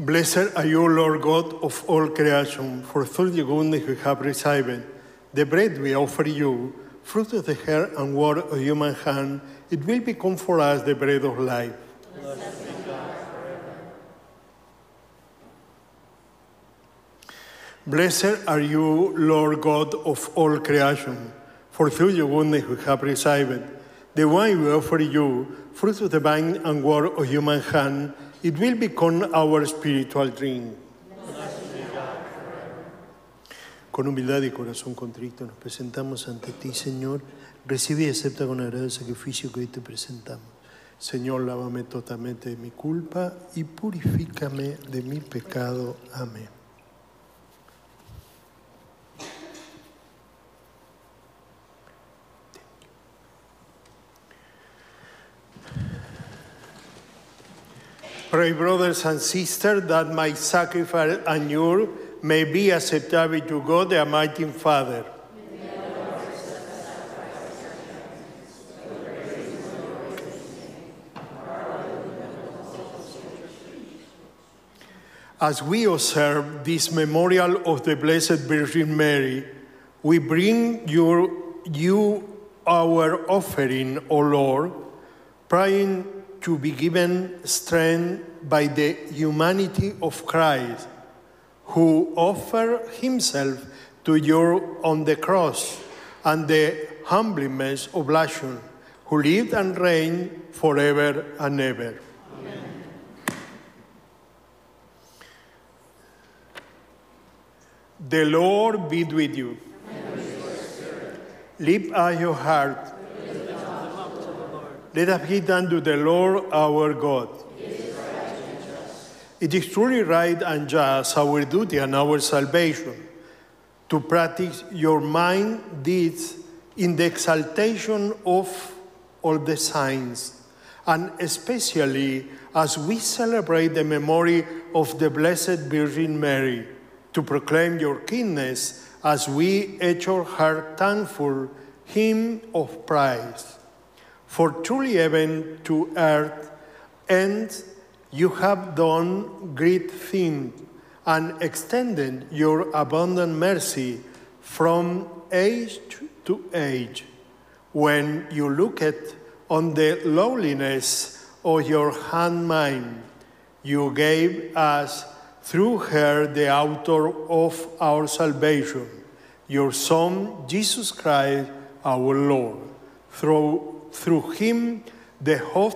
Blessed are you, Lord God of all creation, for through your goodness we have received the bread we offer you, fruit of the hair and word of human hand. It will become for us the bread of life. Blessed are you, Lord God of all creation, for through your goodness we have received the wine we offer you, fruit of the vine and word of human hand. It will become our spiritual drink. Con humildad y corazón contrito nos presentamos ante ti, Señor. Recibe y acepta con agrado el sacrificio que hoy te presentamos. Señor, lávame totalmente de mi culpa y purifícame de mi pecado. Amén. Pray, brothers and sisters, that my sacrifice and yours may be acceptable to God, the Almighty Father. As we observe this memorial of the Blessed Virgin Mary, we bring you our offering, O Lord, praying to be given strength by the humanity of Christ, who offered himself to you on the cross, and the humbleness of Passion, who lived and reigned forever and ever. Amen. The Lord be with you. And with your spirit. Lift up your heart. Let us give thanks to the Lord our God. It is truly right and just, our duty and our salvation, to practice your mind deeds in the exaltation of all the saints, and especially as we celebrate the memory of the Blessed Virgin Mary, to proclaim your kindness as we echo her thankful hymn of praise. For truly heaven to earth, and you have done great things and extended your abundant mercy from age to age. When you looked on the lowliness of your handmaid, you gave us through her the author of our salvation, your Son, Jesus Christ, our Lord. Through him, the hope